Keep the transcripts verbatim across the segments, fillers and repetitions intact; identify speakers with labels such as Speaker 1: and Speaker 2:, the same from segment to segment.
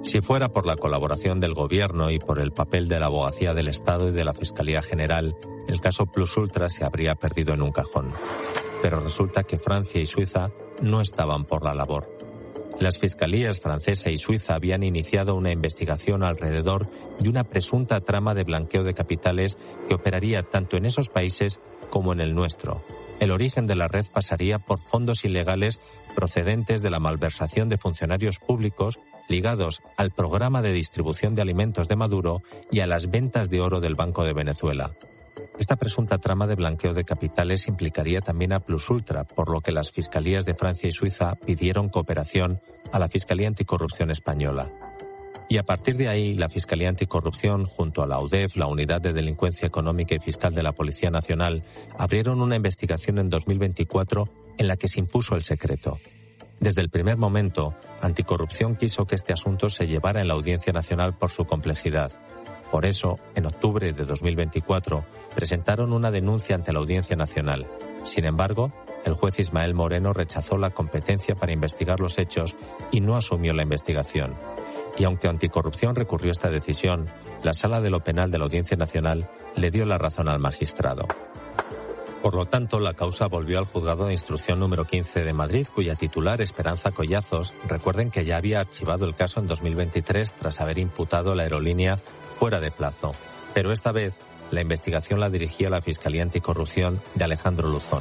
Speaker 1: Si fuera por la colaboración del Gobierno y por el papel de la Abogacía del Estado y de la Fiscalía General, el caso Plus Ultra se habría perdido en un cajón. Pero resulta que Francia y Suiza no estaban por la labor. Las fiscalías francesa y suiza habían iniciado una investigación alrededor de una presunta trama de blanqueo de capitales que operaría tanto en esos países como en el nuestro. El origen de la red pasaría por fondos ilegales procedentes de la malversación de funcionarios públicos ligados al programa de distribución de alimentos de Maduro y a las ventas de oro del Banco de Venezuela. Esta presunta trama de blanqueo de capitales implicaría también a Plus Ultra, por lo que las fiscalías de Francia y Suiza pidieron cooperación a la Fiscalía Anticorrupción española. Y a partir de ahí, la Fiscalía Anticorrupción, junto a la U D E F, la Unidad de Delincuencia Económica y Fiscal de la Policía Nacional, abrieron una investigación en dos mil veinticuatro en la que se impuso el secreto. Desde el primer momento, Anticorrupción quiso que este asunto se llevara en la Audiencia Nacional por su complejidad. Por eso, en octubre de dos mil veinticuatro, presentaron una denuncia ante la Audiencia Nacional. Sin embargo, el juez Ismael Moreno rechazó la competencia para investigar los hechos y no asumió la investigación. Y aunque Anticorrupción recurrió esta decisión, la Sala de lo Penal de la Audiencia Nacional le dio la razón al magistrado. Por lo tanto, la causa volvió al juzgado de instrucción número quince de Madrid, cuya titular, Esperanza Collazos, recuerden que ya había archivado el caso en dos mil veintitrés tras haber imputado la aerolínea fuera de plazo. Pero esta vez, la investigación la dirigía la Fiscalía Anticorrupción de Alejandro Luzón.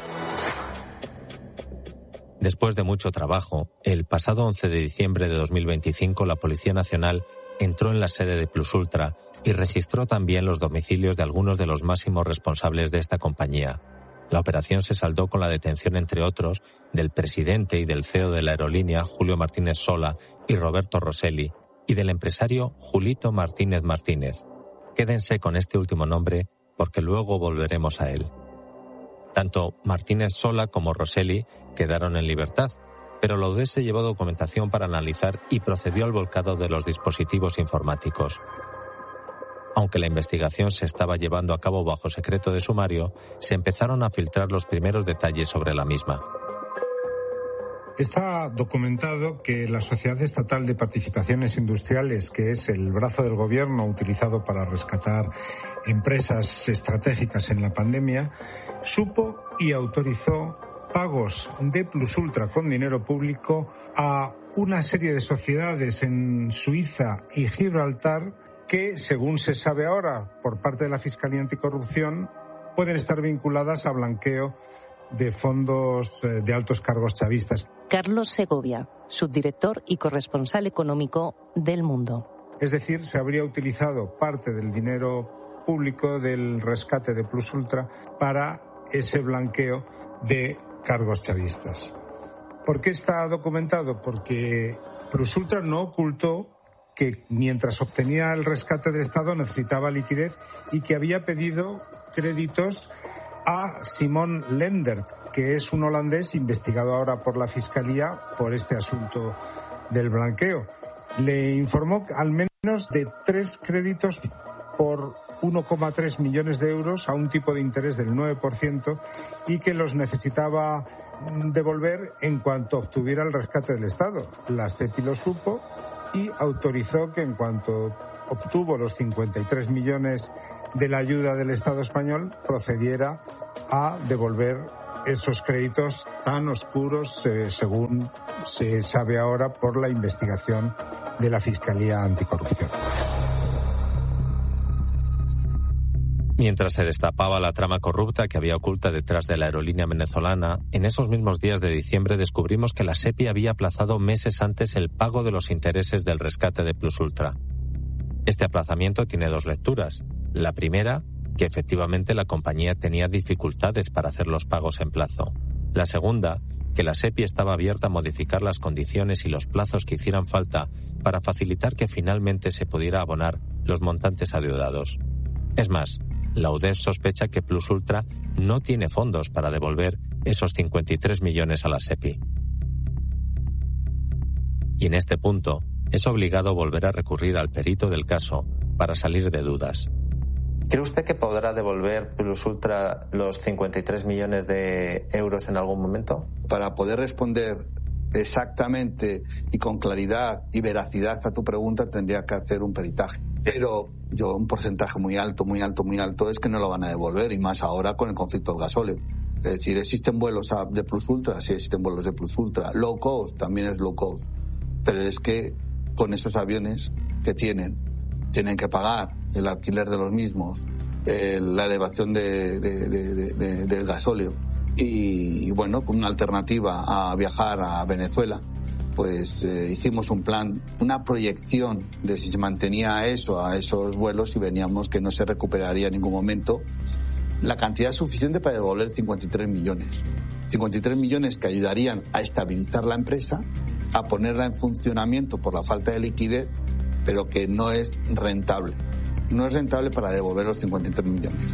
Speaker 1: Después de mucho trabajo, el pasado once de diciembre de dos mil veinticinco, la Policía Nacional entró en la sede de Plus Ultra y registró también los domicilios de algunos de los máximos responsables de esta compañía. La operación se saldó con la detención, entre otros, del presidente y del C E O de la aerolínea, Julio Martínez Sola, y Roberto Rosselli, y del empresario Julito Martínez Martínez. Quédense con este último nombre porque luego volveremos a él. Tanto Martínez Sola como Rosselli quedaron en libertad, pero la U D E se llevó documentación para analizar y procedió al volcado de los dispositivos informáticos. Aunque la investigación se estaba llevando a cabo bajo secreto de sumario, se empezaron a filtrar los primeros detalles sobre la misma.
Speaker 2: Está documentado que la Sociedad Estatal de Participaciones Industriales, que es el brazo del gobierno utilizado para rescatar empresas estratégicas en la pandemia, supo y autorizó pagos de Plus Ultra con dinero público a una serie de sociedades en Suiza y Gibraltar que, según se sabe ahora por parte de la Fiscalía Anticorrupción, pueden estar vinculadas a blanqueo de fondos de altos cargos chavistas.
Speaker 3: Carlos Segovia, subdirector y corresponsal económico del Mundo.
Speaker 2: Es decir, se habría utilizado parte del dinero público del rescate de Plus Ultra para ese blanqueo de cargos chavistas. ¿Por qué está documentado? Porque Plus Ultra no ocultó que mientras obtenía el rescate del Estado necesitaba liquidez y que había pedido créditos a Simon Lendert, que es un holandés investigado ahora por la Fiscalía por este asunto del blanqueo. Le informó al menos de tres créditos por uno coma tres millones de euros a un tipo de interés del nueve por ciento y que los necesitaba devolver en cuanto obtuviera el rescate del Estado. La SEPI lo supo y autorizó que en cuanto obtuvo los cincuenta y tres millones de la ayuda del Estado español, procediera a devolver esos créditos tan oscuros, eh, según se sabe ahora por la investigación de la Fiscalía Anticorrupción.
Speaker 1: Mientras se destapaba la trama corrupta que había oculta detrás de la aerolínea venezolana, en esos mismos días de diciembre descubrimos que la SEPI había aplazado meses antes el pago de los intereses del rescate de Plus Ultra. Este aplazamiento tiene dos lecturas. La primera, que efectivamente la compañía tenía dificultades para hacer los pagos en plazo. La segunda, que la SEPI estaba abierta a modificar las condiciones y los plazos que hicieran falta para facilitar que finalmente se pudiera abonar los montantes adeudados. Es más, la U D E F sospecha que Plus Ultra no tiene fondos para devolver esos cincuenta y tres millones a la SEPI. Y en este punto, es obligado volver a recurrir al perito del caso para salir de dudas.
Speaker 4: ¿Cree usted que podrá devolver Plus Ultra los cincuenta y tres millones de euros en algún momento?
Speaker 5: Para poder responder exactamente y con claridad y veracidad a tu pregunta, tendría que hacer un peritaje. Pero yo un porcentaje muy alto, muy alto, muy alto es que no lo van a devolver, y más ahora con el conflicto del gasóleo. Es decir, existen vuelos de Plus Ultra, sí existen vuelos de Plus Ultra. Low cost también es low cost. Pero es que con esos aviones que tienen, tienen que pagar el alquiler de los mismos, eh, la elevación de, de, de, de, de, del gasóleo. Y, y bueno, con una alternativa a viajar a Venezuela, pues eh, hicimos un plan, una proyección de si se mantenía eso a esos vuelos y veníamos que no se recuperaría en ningún momento la cantidad suficiente para devolver cincuenta y tres millones. cincuenta y tres millones que ayudarían a estabilizar la empresa, a ponerla en funcionamiento por la falta de liquidez, pero que no es rentable. No es rentable para devolver los cincuenta y tres millones.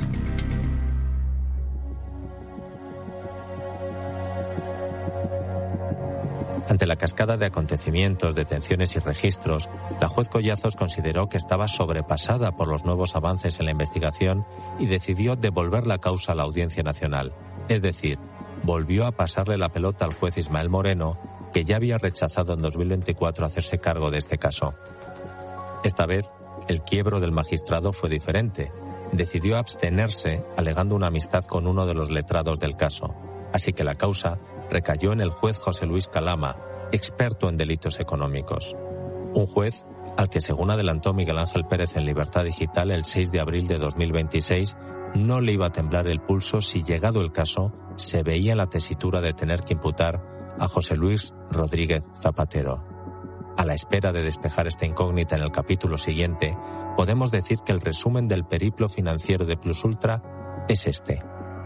Speaker 1: Ante la cascada de acontecimientos, detenciones y registros, la juez Collazos consideró que estaba sobrepasada por los nuevos avances en la investigación y decidió devolver la causa a la Audiencia Nacional. Es decir, volvió a pasarle la pelota al juez Ismael Moreno, que ya había rechazado en dos mil veinticuatro hacerse cargo de este caso. Esta vez, el quiebro del magistrado fue diferente. Decidió abstenerse, alegando una amistad con uno de los letrados del caso. Así que la causa recayó en el juez José Luis Calama, experto en delitos económicos. Un juez al que, según adelantó Miguel Ángel Pérez en Libertad Digital el seis de abril de dos mil veintiséis, no le iba a temblar el pulso si, llegado el caso, se veía en la tesitura de tener que imputar a José Luis Rodríguez Zapatero. A la espera de despejar esta incógnita en el capítulo siguiente, podemos decir que el resumen del periplo financiero de Plus Ultra es este.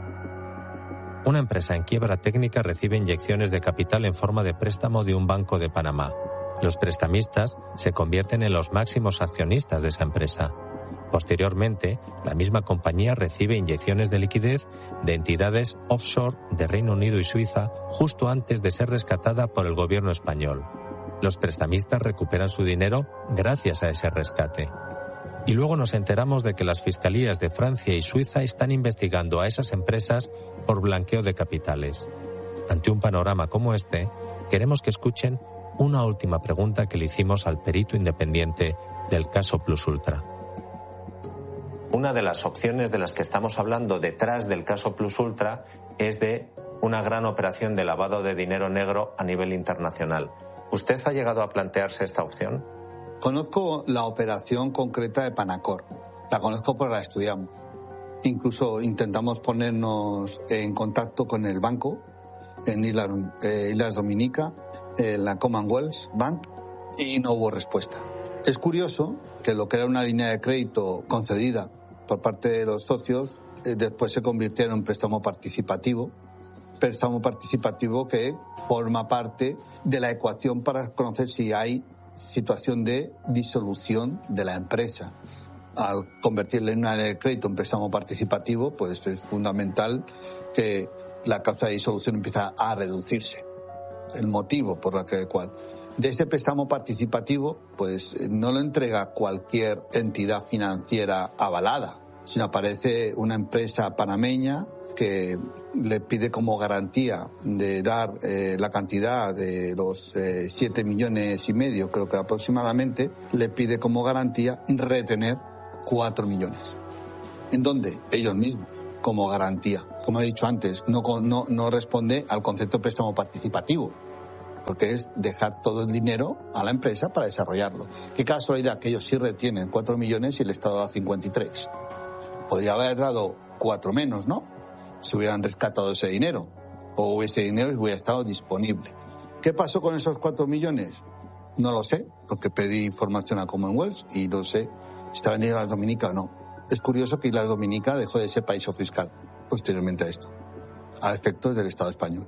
Speaker 1: Una empresa en quiebra técnica recibe inyecciones de capital en forma de préstamo de un banco de Panamá. Los prestamistas se convierten en los máximos accionistas de esa empresa. Posteriormente, la misma compañía recibe inyecciones de liquidez de entidades offshore de Reino Unido y Suiza justo antes de ser rescatada por el gobierno español. Los prestamistas recuperan su dinero gracias a ese rescate. Y luego nos enteramos de que las fiscalías de Francia y Suiza están investigando a esas empresas por blanqueo de capitales. Ante un panorama como este, queremos que escuchen una última pregunta que le hicimos al perito independiente del caso Plus Ultra.
Speaker 4: Una de las opciones de las que estamos hablando detrás del caso Plus Ultra es de una gran operación de lavado de dinero negro a nivel internacional. ¿Usted ha llegado a plantearse esta opción?
Speaker 5: Conozco la operación concreta de Panacor. La conozco porque la estudiamos. Incluso intentamos ponernos en contacto con el banco en Islas, eh, Islas Dominica, en la Commonwealth Bank, y no hubo respuesta. Es curioso que lo que era una línea de crédito concedida por parte de los socios eh, después se convirtiera en un préstamo participativo. Préstamo participativo que forma parte de la ecuación para conocer si hay situación de disolución de la empresa. Al convertirle en una línea de crédito en préstamo participativo, pues es fundamental que la causa de disolución empieza a reducirse. El motivo por el que cual de ese préstamo participativo, pues no lo entrega cualquier entidad financiera avalada, sino aparece una empresa panameña que le pide como garantía de dar eh, la cantidad de los eh, siete millones y medio, creo que aproximadamente, le pide como garantía retener cuatro millones. ¿En dónde? Ellos mismos, como garantía. Como he dicho antes, no, no, no responde al concepto de préstamo participativo, porque es dejar todo el dinero a la empresa para desarrollarlo. Qué casualidad que ellos sí retienen cuatro millones y el Estado da cincuenta y tres. Podría haber dado cuatro menos, ¿no? Si hubieran rescatado ese dinero, o ese dinero hubiera estado disponible. ¿Qué pasó con esos cuatro millones? No lo sé, porque pedí información a Commonwealth y no sé si estaba en Islas Dominica o no. Es curioso que Islas Dominica dejó de ser paraíso fiscal posteriormente a esto, a efectos del Estado español.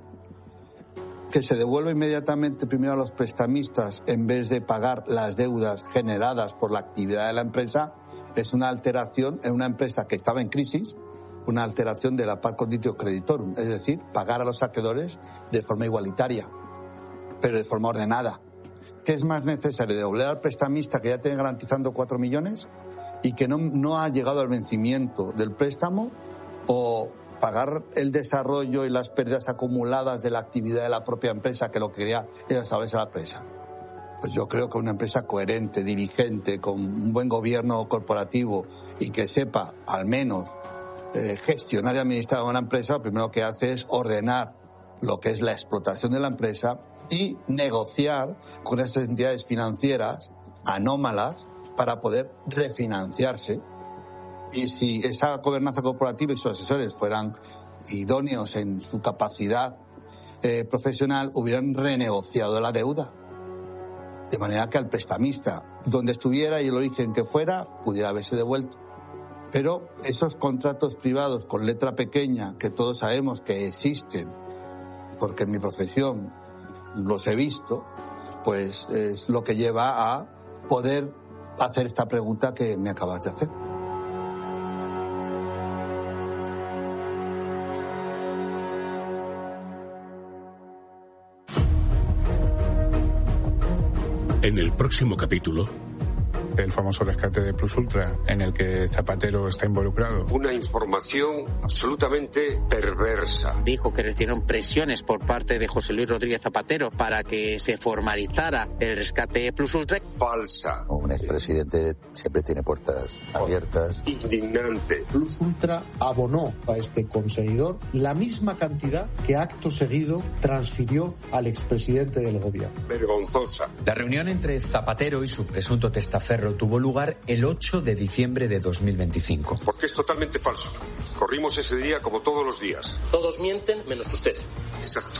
Speaker 5: Que se devuelva inmediatamente primero a los prestamistas en vez de pagar las deudas generadas por la actividad de la empresa es una alteración en una empresa que estaba en crisis, una alteración de la par conditio creditorum, es decir, pagar a los acreedores de forma igualitaria, pero de forma ordenada. ¿Qué es más necesario? ¿Devolver al prestamista que ya tiene garantizando cuatro millones y que no, no ha llegado al vencimiento del préstamo, o pagar el desarrollo y las pérdidas acumuladas de la actividad de la propia empresa, que lo que quería era salvarse a la empresa. Pues yo creo que una empresa coherente, diligente, con un buen gobierno corporativo y que sepa al menos eh, gestionar y administrar una empresa, lo primero que hace es ordenar lo que es la explotación de la empresa y negociar con esas entidades financieras anómalas para poder refinanciarse. Y si esa gobernanza corporativa y sus asesores fueran idóneos en su capacidad eh, profesional, hubieran renegociado la deuda. De manera que al prestamista, donde estuviera y el origen que fuera, pudiera haberse devuelto. Pero esos contratos privados con letra pequeña, que todos sabemos que existen, porque en mi profesión los he visto, pues es lo que lleva a poder hacer esta pregunta que me acabas de hacer.
Speaker 6: En el próximo capítulo,
Speaker 7: el famoso rescate de Plus Ultra, en el que Zapatero está involucrado.
Speaker 8: Una información absolutamente perversa.
Speaker 9: Dijo que recibieron presiones por parte de José Luis Rodríguez Zapatero para que se formalizara el rescate Plus Ultra.
Speaker 8: Falsa.
Speaker 10: Un expresidente siempre tiene puertas abiertas.
Speaker 8: Indignante.
Speaker 11: Plus Ultra abonó a este conseguidor la misma cantidad que acto seguido transfirió al expresidente del gobierno.
Speaker 8: Vergonzosa.
Speaker 12: La reunión entre Zapatero y su presunto testaferro tuvo lugar el ocho de diciembre de dos mil veinticinco.
Speaker 8: Porque es totalmente falso. Corrimos ese día como todos los días.
Speaker 13: Todos mienten menos usted.
Speaker 8: Exacto.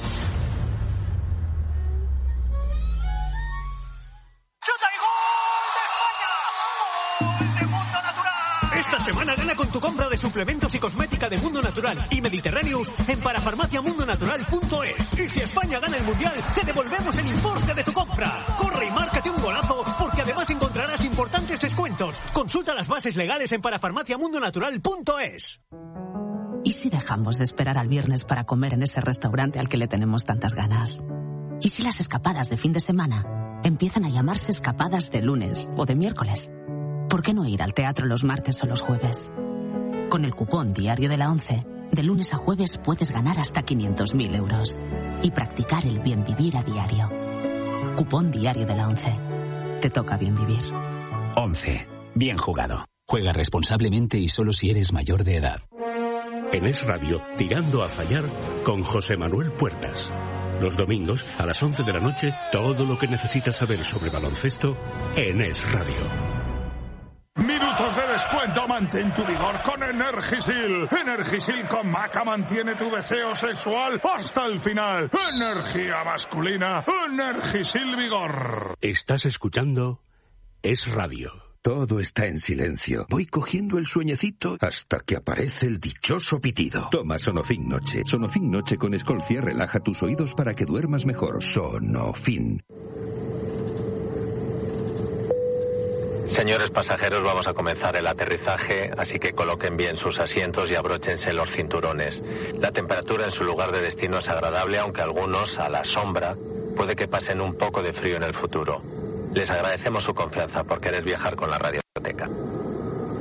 Speaker 14: Esta semana gana con tu compra de suplementos y cosmética de Mundo Natural y Mediterráneos en parafarmacia mundo natural punto es. Y si España gana el Mundial, te devolvemos el importe de tu compra. Corre y márcate un golazo, porque además encontrarás importantes descuentos. Consulta las bases legales en parafarmacia mundo natural punto es.
Speaker 15: ¿Y si dejamos de esperar al viernes para comer en ese restaurante al que le tenemos tantas ganas? ¿Y si las escapadas de fin de semana empiezan a llamarse escapadas de lunes o de miércoles? ¿Por qué no ir al teatro los martes o los jueves? Con el cupón Diario de la ONCE, de lunes a jueves puedes ganar hasta quinientos mil euros y practicar el bien vivir a diario. Cupón Diario de la ONCE. Te toca bien vivir.
Speaker 16: ONCE. Bien jugado. Juega responsablemente y solo si eres mayor de edad.
Speaker 6: En Es Radio, Tirando a Fallar, con José Manuel Puertas. Los domingos, a las once de la noche, todo lo que necesitas saber sobre baloncesto en Es Radio.
Speaker 17: Minutos de descuento, mantén tu vigor con Energisil. Energisil con maca mantiene tu deseo sexual hasta el final. Energía masculina, Energisil Vigor.
Speaker 6: Estás escuchando Es Radio.
Speaker 18: Todo está en silencio. Voy cogiendo el sueñecito hasta que aparece el dichoso pitido. Toma Sonofin Noche. Sonofin Noche con Escolcia relaja tus oídos para que duermas mejor. Sonofin.
Speaker 1: Señores pasajeros, vamos a comenzar el aterrizaje, así que coloquen bien sus asientos y abróchense los cinturones. La temperatura en su lugar de destino es agradable, aunque algunos, a la sombra, puede que pasen un poco de frío en el futuro. Les agradecemos su confianza por querer viajar con la Radioteca.